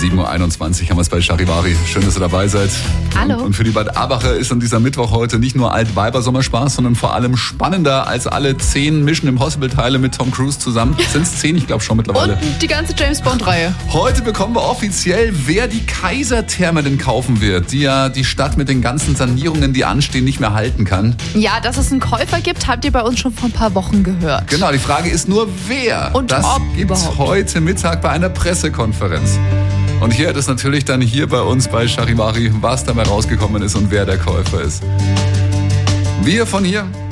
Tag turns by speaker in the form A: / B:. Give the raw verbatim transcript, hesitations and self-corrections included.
A: sieben Uhr einundzwanzig haben wir es bei Charivari. Schön, dass ihr dabei seid.
B: Hallo.
A: Und, und für die Bad Abacher ist an dieser Mittwoch heute nicht nur Altweiber-Sommerspaß, sondern vor allem spannender als alle zehn Mission Impossible-Teile mit Tom Cruise zusammen. Sind es zehn? Ich glaube schon mittlerweile.
B: Und die ganze James-Bond-Reihe.
A: Heute bekommen wir offiziell, wer die Kaisertherme denn kaufen wird, die ja die Stadt mit den ganzen Sanierungen, die anstehen, nicht mehr halten kann.
B: Ja, dass es einen Käufer gibt, habt ihr bei uns schon vor ein paar Wochen gehört.
A: Genau, die Frage ist nur, wer?
B: Und
A: das
B: ob
A: gibt's
B: überhaupt.
A: heute Mittag bei einer Pressekonferenz. Und hier hat es natürlich dann hier bei uns bei Charivari, was dabei rausgekommen ist und wer der Käufer ist. Wir von hier